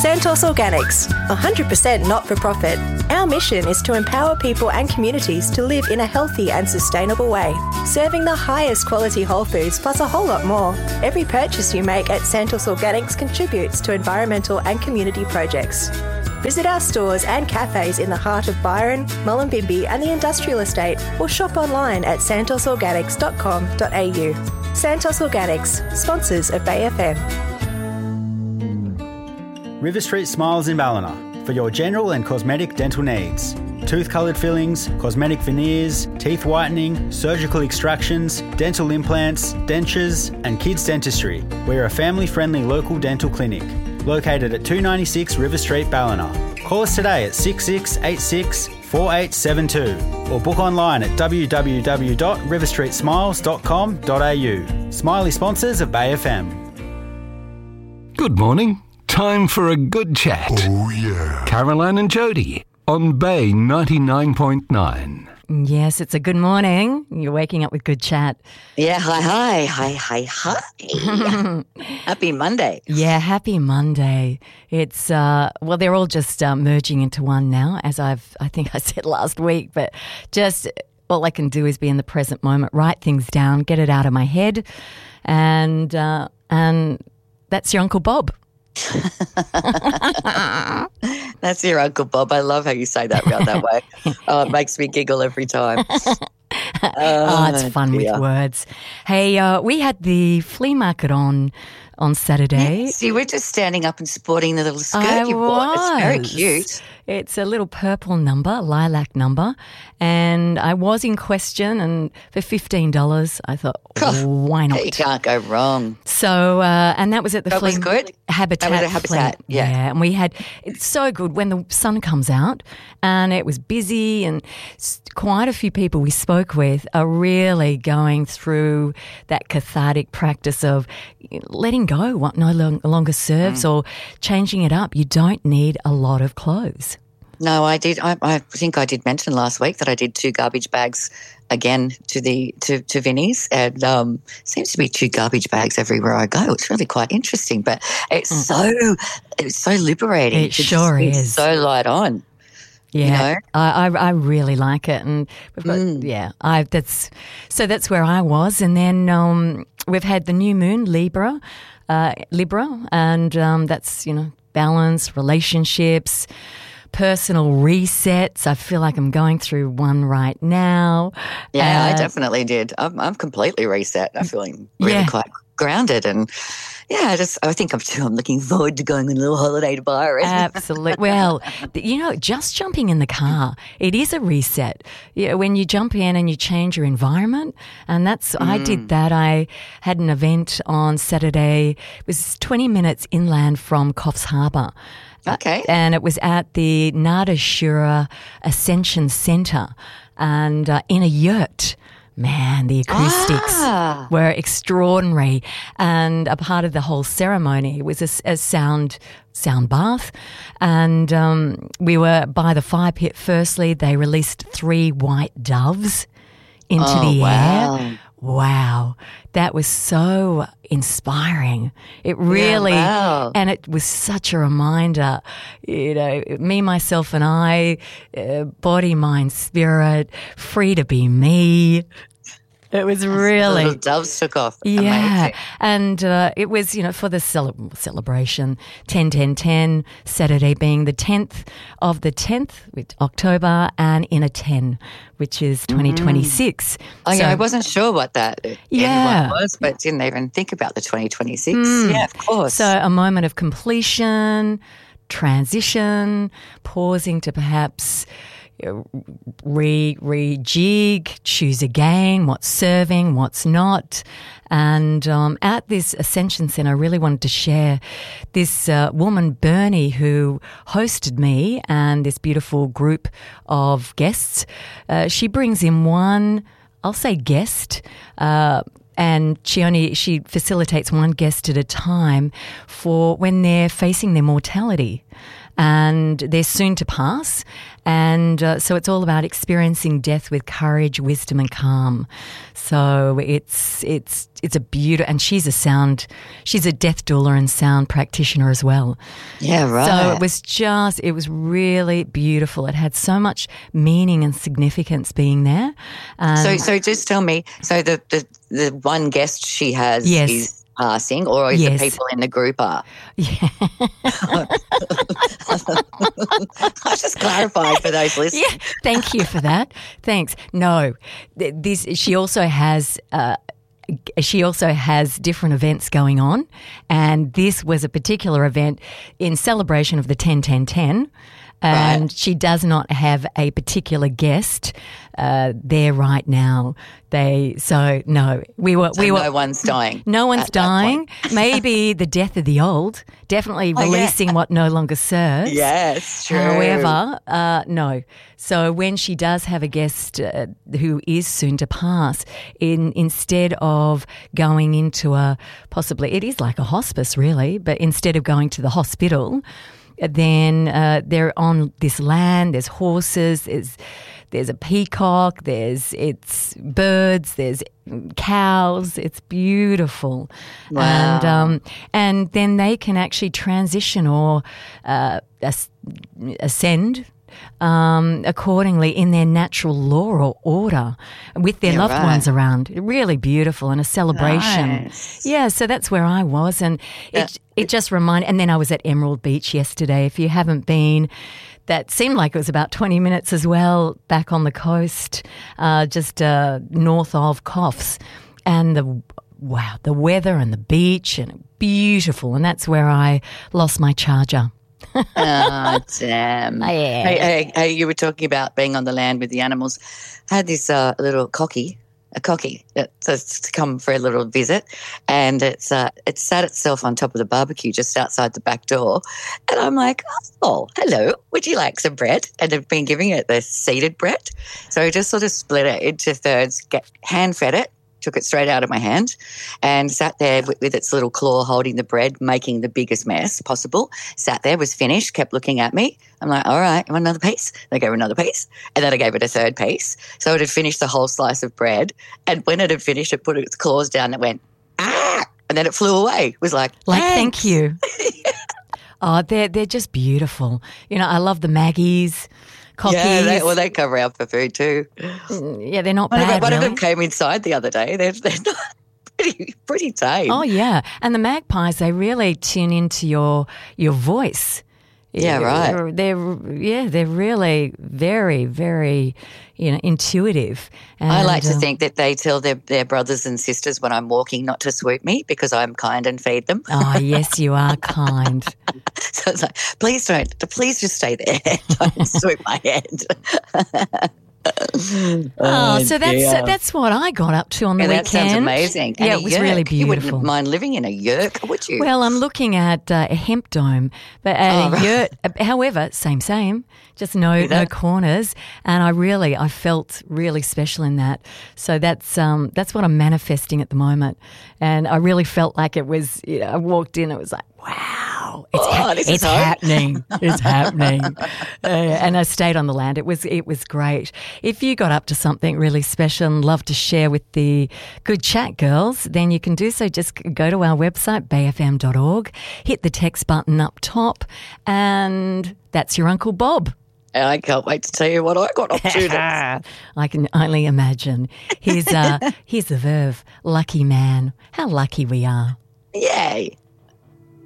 Santos Organics, 100% not-for-profit. Our mission is to empower people and communities to live in a healthy and sustainable way, serving the highest quality whole foods plus a whole lot more. Every purchase you make at Santos Organics contributes to environmental and community projects. Visit our stores and cafes in the heart of Byron, Mullumbimby and the Industrial Estate, or shop online at santosorganics.com.au. Santos Organics, sponsors of Bay FM. River Street Smiles in Ballina for your general and cosmetic dental needs. Tooth-coloured fillings, cosmetic veneers, teeth whitening, surgical extractions, dental implants, dentures and kids dentistry. We're a family-friendly local dental clinic located at 296 River Street, Ballina. Call us today at 6686 4872 or book online at www.riverstreetsmiles.com.au. Smiley sponsors of Bay FM. Good morning. Time for a good chat. Oh, yeah. Caroline and Jody on Bay 99.9. Yes, it's a good morning. You're waking up with good chat. Yeah, hi. Happy Monday. Yeah, happy Monday. It's, well, they're all just merging into one now, as I think I said last week, but just all I can do is be in the present moment, write things down, get it out of my head, and that's your Uncle Bob. That's your Uncle Bob. I love how you say that that way. Oh, it makes me giggle every time. It's fun with words. Hey, we had the flea market on Saturday. See, we're just standing up and sporting the little skirt you bought. It's very cute. It's a little purple number, lilac number, and I was in question, and for $15, I thought, why not? You can't go wrong. So, and that was at the That flea was good? Habitat. That was a Habitat, yeah. And we had, it's so good when the sun comes out, and it was busy, and quite a few people we spoke with are really going through that cathartic practice of letting go what no longer serves or changing it up. You don't need a lot of clothes. No, I did. I think I did mention last week that I did 2 garbage bags again to Vinnie's, and seems to be 2 garbage bags everywhere I go. It's really quite interesting, but it's so liberating. It sure is. It's so light on. Yeah, you know? I really like it, and we've got, that's where I was, and then we've had the new moon Libra, and that's balance, relationships, personal resets. I feel like I'm going through one right now. Yeah, I definitely did. I'm completely reset. I'm feeling really quite grounded, and I think I'm looking forward to going on a little holiday to Byron. Absolutely. Well, just jumping in the car, it is a reset. When you jump in and you change your environment, and that's I did that. I had an event on Saturday. It was 20 minutes inland from Coffs Harbour. Okay. And it was at the Nada Shura Ascension Centre, and in a yurt. Man, the acoustics were extraordinary, and a part of the whole ceremony was a sound bath, and we were by the fire pit. Firstly, they released 3 white doves into the air. Wow, that was so inspiring. It really, and it was such a reminder, me, myself and I, body, mind, spirit, free to be me. It was really... The little doves took off. Yeah. Amazing. And it was, for the celebration, 10-10-10, Saturday being the 10th of the 10th, October, and in a 10, which is 2026. I wasn't sure what that anyone was, but didn't even think about the 2026. Yeah, of course. So a moment of completion, transition, pausing to perhaps... rejig, choose again, what's serving, what's not. And at this Ascension Centre, I really wanted to share this woman, Bernie, who hosted me and this beautiful group of guests. She brings in one, I'll say guest, and she facilitates one guest at a time for when they're facing their mortality. and they're soon to pass. And so it's all about experiencing death with courage, wisdom, and calm. So it's a beautiful, and she's a death doula and sound practitioner as well. Yeah, right. So it was really beautiful. It had so much meaning and significance being there. So just tell me, so the one guest she has Yes. is passing, or is Yes. the people in the group are? Yeah. I just clarified for those listeners. Yeah, thank you for that. Thanks. No, she also has different events going on, and this was a particular event in celebration of the 10-10-10. And Right. she does not have a particular guest there right now. No one's dying. No one's at that dying. point. Maybe the death of the old, definitely yeah. releasing what no longer serves. Yes, true. However, no. So when she does have a guest who is soon to pass, instead of going into it is like a hospice really, but instead of going to the hospital, then they're on this land, there's horses, there's a peacock, it's birds, there's cows. It's beautiful. Wow. And then they can actually transition or ascend accordingly in their natural law or order with their loved right. ones around. Really beautiful and a celebration. Nice. Yeah, so that's where I was, and it just reminded. And then I was at Emerald Beach yesterday. If you haven't been, that seemed like it was about 20 minutes as well, back on the coast, just north of Coffs, and the weather and the beach, and beautiful. And that's where I lost my charger. Oh, damn. Yeah. Hey, you were talking about being on the land with the animals. I had this little cocky that's to come for a little visit, and it sat itself on top of the barbecue just outside the back door. And I'm like, oh, hello, would you like some bread? And I've been giving it the seeded bread. So I just sort of split it into thirds, hand-fed it, took it straight out of my hand, and sat there with its little claw holding the bread, making the biggest mess possible. Sat there, was finished, kept looking at me. I'm like, all right, you want another piece? And I gave her another piece, and then I gave it a third piece. So it had finished the whole slice of bread, and when it had finished, it put its claws down and it went, ah, and then it flew away. It was like Thank you. Oh, they're just beautiful. You know, I love the Maggies. Cockies. Yeah, they cover out for food too. Yeah, they're not bad. One of really. them came inside the other day. They're not pretty tame. Oh yeah, and the magpies, they really tune into your voice. Yeah, right. They're really very, very, intuitive. And, I like to think that they tell their brothers and sisters when I'm walking not to swoop me because I'm kind and feed them. Oh yes, you are kind. So it's like, please just stay there. Don't swoop my head. So that's what I got up to on the weekend. That sounds amazing. Yeah, and it was really beautiful. You wouldn't mind living in a yurt, would you? Well, I'm looking at a hemp dome, but at a yurt. However, same, just no corners, and I felt really special in that. So that's what I'm manifesting at the moment, and I really felt like it was. I walked in, it was like, wow, it's happening. It's happening. And I stayed on the land. It was great. If you got up to something really special and love to share with the Good Chat girls, then you can do so. Just go to our website, bayfm.org, hit the text button up top, and that's your Uncle Bob. I can't wait to tell you what I got up to. I can only imagine. Here's the verve, lucky man. How lucky we are. Yay.